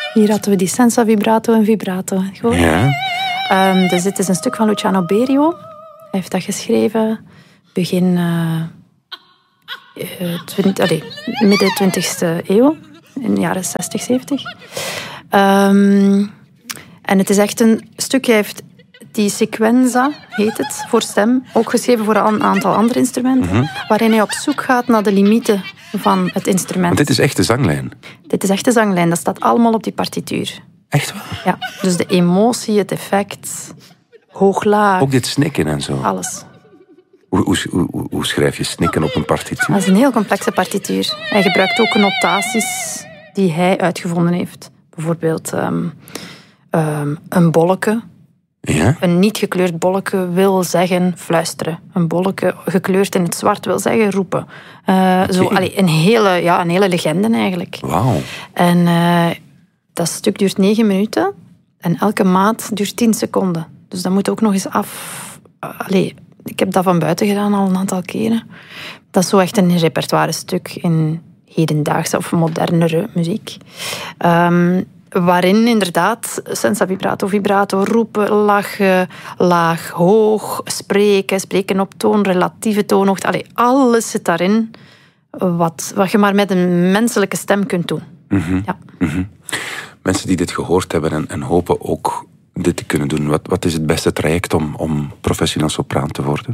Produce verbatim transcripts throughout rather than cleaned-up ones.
Hier hadden we die senza vibrato en vibrato. Gewoon. Ja. Um, dus dit is een stuk van Luciano Berio. Hij heeft dat geschreven begin uh, uh, twintig, allez, midden twintigste eeuw, in de jaren zestig, zeventig. Um, en het is echt een stuk, hij heeft die sequenza, heet het, voor stem, ook geschreven voor een aantal andere instrumenten, mm-hmm. waarin hij op zoek gaat naar de limieten van het instrument. Want dit is echt de zanglijn? Dit is echt de zanglijn, dat staat allemaal op die partituur. Echt waar? Ja, dus de emotie, het effect, hoog-laag. Ook dit snikken en zo? Alles. Hoe, hoe, hoe, hoe schrijf je snikken op een partituur? Dat is een heel complexe partituur. Hij gebruikt ook notaties die hij uitgevonden heeft. Bijvoorbeeld um, um, een bolleke. Ja? Een niet gekleurd bolleke wil zeggen fluisteren. Een bolleke gekleurd in het zwart wil zeggen roepen. Uh, okay. zo, allee, een, hele, ja, een hele legende eigenlijk. Wauw. En uh, dat stuk duurt negen minuten. En elke maat duurt tien seconden. Dus dat moet ook nog eens af... Allee, ik heb dat van buiten gedaan al een aantal keren. Dat is zo echt een repertoire stuk in hedendaagse of modernere muziek. Um, waarin inderdaad senza vibrato, vibrato, roepen, lachen, laag, hoog, spreken, spreken op toon, relatieve toonhoogte. Allee, alles zit daarin wat, wat je maar met een menselijke stem kunt doen. Mm-hmm. Ja. Mm-hmm. Mensen die dit gehoord hebben en, en hopen ook dit te kunnen doen, wat, wat is het beste traject om, om professioneel sopraan te worden?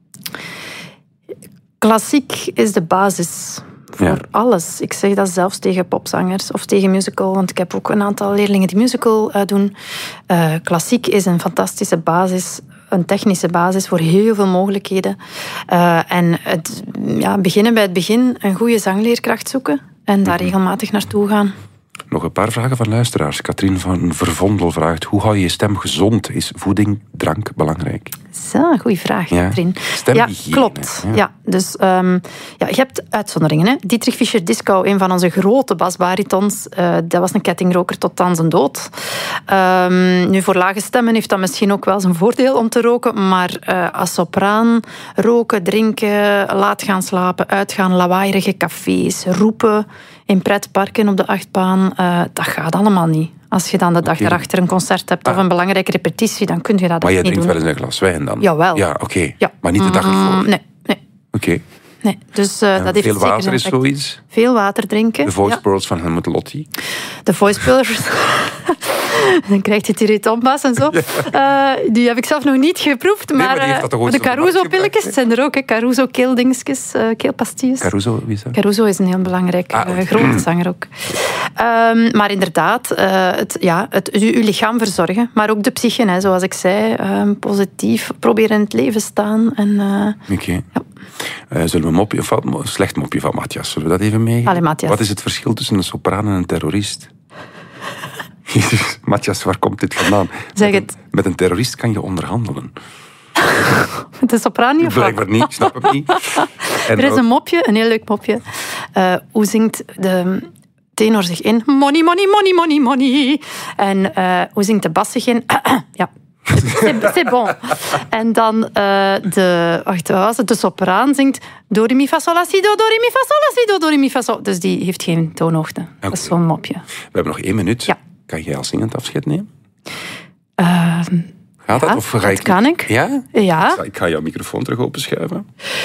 Klassiek is de basis voor ja. alles. Ik zeg dat zelfs tegen popzangers of tegen musical, want ik heb ook een aantal leerlingen die musical uh, doen. Uh, klassiek is een fantastische basis, een technische basis voor heel veel mogelijkheden. Uh, en het, ja, beginnen bij het begin, een goede zangleerkracht zoeken en daar regelmatig naartoe gaan. Nog een paar vragen van luisteraars. Katrien van Vervondel vraagt: hoe hou je je stem gezond? Is voeding, drank belangrijk? Zo, goeie vraag, ja. Katrien. Stemhygiëne. Ja, klopt. Ja. Ja, dus, um, ja, je hebt uitzonderingen. Hè? Dietrich Fischer-Dieskau, een van onze grote basbaritons, uh, dat was een kettingroker tot aan zijn dood. Um, nu, voor lage stemmen heeft dat misschien ook wel zijn voordeel om te roken, maar uh, als sopraan, roken, drinken, laat gaan slapen, uitgaan, lawaaierige cafés, roepen in pretparken op de achtbaan, uh, dat gaat allemaal niet. Als je dan de dag okay. daarachter een concert hebt ah. of een belangrijke repetitie, dan kun je dat maar echt niet doen. Maar je drinkt wel eens een glas wijn dan? Jawel. Ja, oké. Okay. Ja. Maar niet de dag ervoor? Mm, nee, nee. Oké. Okay. Nee, dus uh, dat heeft veel water is zoiets? Veel water drinken. De Voice ja. Pearls van Helmut Lotti? De Voice Pearls... Dan krijgt je tiritonbas en zo. Ja. Uh, die heb ik zelf nog niet geproefd. Maar, nee, maar uh, de Caruso-pilletjes zijn er ook. Hè. Caruso-keeldingetjes, uh, keelpastilles. Caruso, wie is dat? Caruso is een heel belangrijk, ah, okay. uh, grote zanger ook. Um, maar inderdaad, uh, het, ja, het, je lichaam verzorgen. Maar ook de psyche, hè, zoals ik zei. Um, positief proberen in het leven staan. En, uh, Oké. Okay. Ja. Uh, zullen we een mopje, of een slecht mopje van Matthias, zullen we dat even meegeven? Allee, Matthias. Wat is het verschil tussen een sopraan en een terrorist? Matthias, waar komt dit vandaan? Zeg met, het. Een, met een terrorist kan je onderhandelen. Met een sopraan niet of wat? Blijkbaar niet, ik snap het niet. En er is een mopje, een heel leuk mopje. Uh, hoe zingt de tenor zich in? Money, money, money, money, money. En uh, hoe zingt de bas zich in? Ja. C'est bon. En dan uh, de, wacht, wat was het? De sopraan zingt do, re, mi, fa, sol, la, si, do, do, re, mi, fa, sol, la, si, do, do, re, mi, fa, sol. Dus die heeft geen toonhoogte. Okay. Dat is zo'n mopje. We hebben nog één minuut. Ja. Kan jij al zingend afscheid nemen? Uh, Gaat dat? Ja, of ga dat ik... kan ik. Ja? Ja. Ik ga, ik ga jouw microfoon terug openschuiven.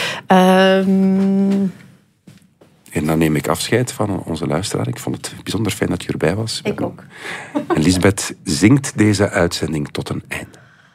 Um... En dan neem ik afscheid van onze luisteraar. Ik vond het bijzonder fijn dat je erbij was. Ik ook. En Lisbeth zingt deze uitzending tot een einde.